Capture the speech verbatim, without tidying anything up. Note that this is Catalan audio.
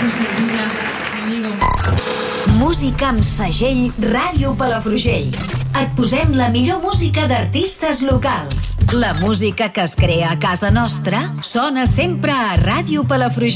Música amb segell Ràdio Palafrugell. Et posem la millor música d'artistes locals. La música que es crea a casa nostra sona sempre a Ràdio Palafrugell.